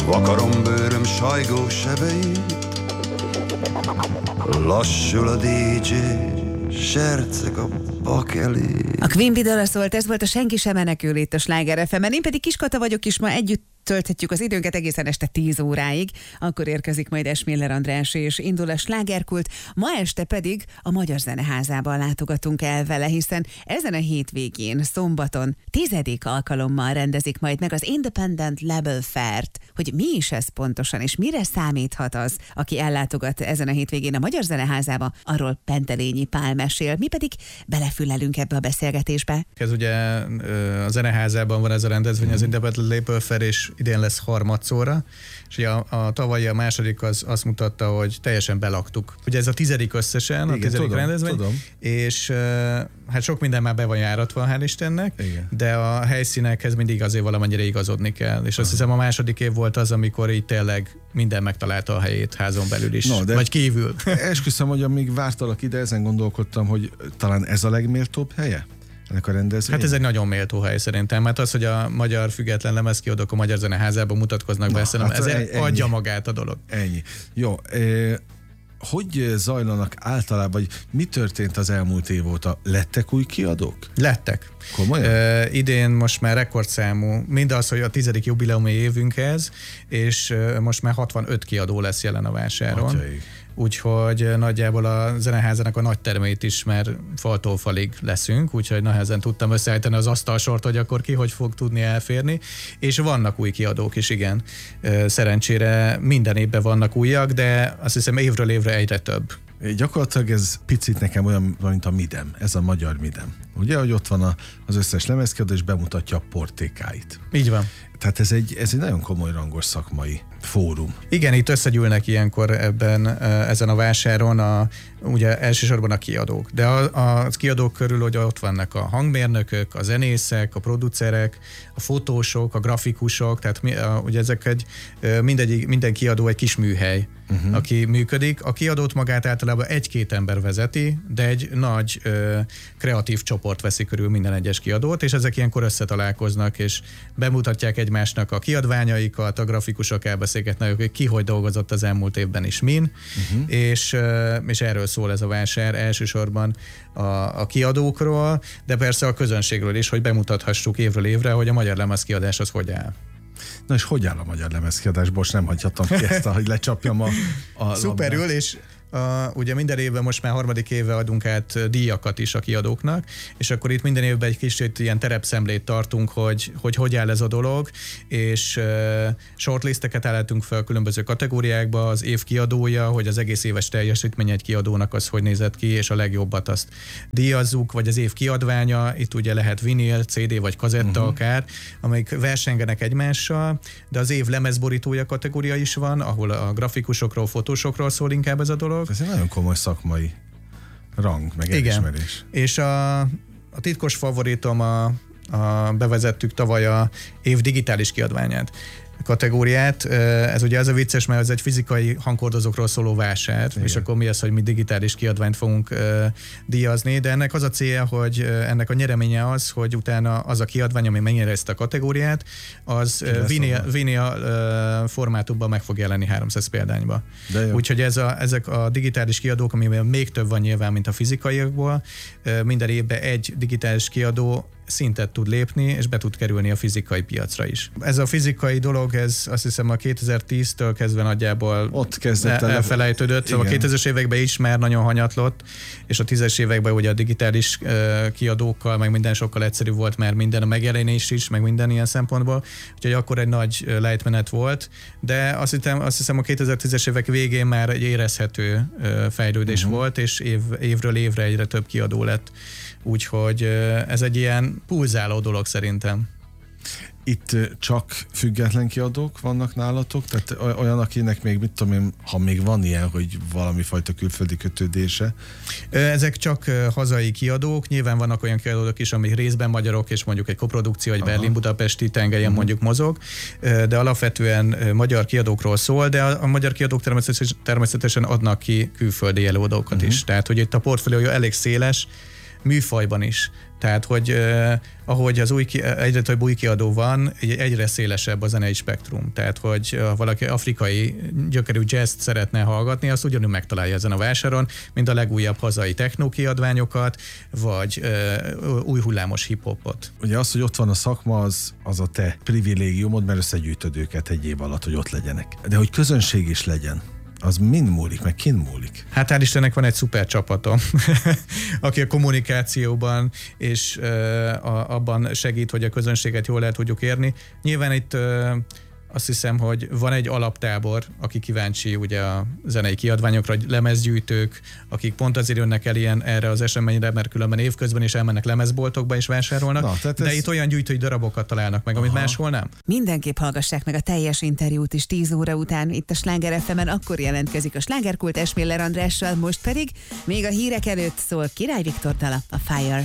Vakarom bőröm sajgó sebeit, lassul a DJ, serceg a bakeli. A Queen Bee dala szólt, ez volt a Senki sem menekül itt a Sláger FM-en. Én pedig Kiskata vagyok, és ma együtt tölthetjük az időnket egészen este 10 óráig. Akkor érkezik majd Esmiller András, és indul a slágerkult. Ma este pedig a Magyar Zeneházában látogatunk el vele, hiszen ezen a hétvégén, szombaton 10. alkalommal rendezik majd meg az Independent Label Fair-t. Hogy mi is ez pontosan, és mire számíthat az, aki ellátogat ezen a hétvégén a Magyar Zeneházába, arról Pentelényi Pál mesél. Mi pedig belefülelünk ebbe a beszélgetésbe. Ez ugye a Zeneházában van ez a rendezvény, az Independent Label Fair, és idén lesz harmadszorra, és ugye a tavalyi, a második az azt mutatta, hogy teljesen belaktuk. Ugye ez a 10. összesen, a 10. rendezvény, és hát sok minden már be van járatva, hál' Istennek, igen. De a helyszínekhez mindig azért valamennyire igazodni kell, és azt hiszem a második év volt az, amikor így tényleg minden megtalálta a helyét házon belül is, vagy kívül. Esküszöm, hogy amíg vártalak ide, ezen gondolkodtam, hogy talán ez a legméltóbb helye? A hát ez egy nagyon méltó hely szerintem, mert az, hogy a magyar független lemezkiadók a Magyar Zeneházában mutatkoznak be, szerintem ez adja magát a dolog. Ennyi. Jó, hogy zajlanak általában, vagy mi történt az elmúlt év óta? Lettek új kiadók? Lettek. Komolyan? Idén most már rekordszámú, mindaz, hogy a 10. jubileumi évünk ez, és most már 65 kiadó lesz jelen a vásáron. Atyaik. Úgyhogy nagyjából a Zeneházának a nagy termét is már faltól falig leszünk, úgyhogy nehezen tudtam összeállítani az asztalsort, hogy akkor ki hogy fog tudni elférni, és vannak új kiadók is, igen. Szerencsére minden évben vannak újak, de azt hiszem évről évre egyre több. Gyakorlatilag ez picit nekem olyan, mint a Midem, ez a magyar Midem. Ugye, hogy ott van az összes lemezkiadó, és bemutatja a portékáit. Így van. Tehát ez egy nagyon komoly rangos szakmai fórum. Igen, itt összegyűlnek ilyenkor ezen a vásáron ugye elsősorban a kiadók. De a kiadók körül, hogy ott vannak a hangmérnökök, a zenészek, a producerek, a fotósok, a grafikusok, tehát ugye ezek minden kiadó egy kis műhely, aki működik. A kiadót magát általában 1-2 ember vezeti, de egy nagy kreatív csoport veszi körül minden egyes kiadót, és ezek ilyenkor összetalálkoznak, és bemutatják egymásnak a kiadványaikat, a grafikusok elbeszélgetnek, hogy ki hogy dolgozott az elmúlt évben is min, és erről szól ez a vásár elsősorban a kiadókról, de persze a közönségről is, hogy bemutathassuk évről évre, hogy a magyar lemezkiadás az hogy áll. Na és hogy áll a magyar lemezkiadás? Most nem hagyhatom ki ezt, hogy lecsapjam a szuperül, és ugye minden évben most már 3. éve adunk át díjakat is a kiadóknak, és akkor itt minden évben egy kicsit ilyen terepszemlét tartunk, hogy áll ez a dolog, és shortlisteket állítunk fel különböző kategóriákba, az év kiadója, hogy az egész éves teljesítmény egy kiadónak az hogy nézett ki, és a legjobbat azt díjazzuk, vagy az év kiadványa, itt ugye lehet vinil, CD vagy kazetta akár, amelyik versengenek egymással, de az év lemezborítója kategória is van, ahol a grafikusokról, fotósokról szól inkább ez a dolog. Ez egy nagyon komoly szakmai rang, meg elismerés. És a titkos favoritom bevezettük tavaly a év digitális kiadványát kategóriát. Ez ugye az a vicces, mert ez egy fizikai hangkordozókról szóló vásár, igen. És akkor mi az, hogy mi digitális kiadványt fogunk díjazni, de ennek az a célja, hogy ennek a nyereménye az, hogy utána az a kiadvány, ami megnyerezte a kategóriát, az vinyl formátumban meg fog jelenni 300 példányba. Úgyhogy ezek a digitális kiadók, amiben még több van nyilván, mint a fizikaiakból, minden évben egy digitális kiadó szintet tud lépni, és be tud kerülni a fizikai piacra is. Ez a fizikai dolog, ez azt hiszem a 2010-től kezdve nagyjából ott kezdett elfelejtődött. Szóval a 2000-es években is már nagyon hanyatlott, és a 10-es években ugye a digitális kiadókkal, meg minden sokkal egyszerűbb volt már minden, a megjelenés is, meg minden ilyen szempontból. Úgyhogy akkor egy nagy lejtmenet volt, de azt hiszem a 2010-es évek végén már egy érezhető fejlődés volt, és évről évre egyre több kiadó lett. Úgyhogy ez egy ilyen pulzáló dolog szerintem. Itt csak független kiadók vannak nálatok? Tehát olyan, akinek még, mit tudom én, ha még van ilyen, hogy valami fajta külföldi kötődése? Ezek csak hazai kiadók. Nyilván vannak olyan kiadók is, amik részben magyarok, és mondjuk egy koprodukció, vagy Berlin-Budapesti tengelyen mondjuk mozog, de alapvetően magyar kiadókról szól, de a magyar kiadók természetesen adnak ki külföldi előadókat is. Tehát, hogy itt a portfóliója elég széles, műfajban is. Tehát, hogy ahogy az egyre több új kiadó van, egyre szélesebb a zenei spektrum. Tehát, hogy valaki afrikai gyökerű jazzt szeretne hallgatni, azt ugyanúgy megtalálja ezen a vásáron, mint a legújabb hazai techno kiadványokat, vagy új hullámos hip-hopot. Ugye az, hogy ott van a szakma, az a te privilégiumod, mert összegyűjtöd őket egy év alatt, hogy ott legyenek. De hogy közönség is legyen, az mind múlik, meg kin múlik? Hát hál' Istennek van egy szuper csapatom, aki a kommunikációban és abban segít, hogy a közönséget jól el tudjuk érni. Nyilván itt azt hiszem, hogy van egy alaptábor, aki kíváncsi ugye a zenei kiadványokra, hogy lemezgyűjtők, akik pont azért jönnek el erre az eseményre, mert különben évközben is elmennek lemezboltokba és vásárolnak, de itt olyan gyűjtői darabokat találnak meg, amit máshol nem. Mindenképp hallgassák meg a teljes interjút is 10 óra után itt a Sláger FM-en, akkor jelentkezik a Slágerkult Esmiller Andrással, most pedig még a hírek előtt szól Király Viktor dala, a Fire.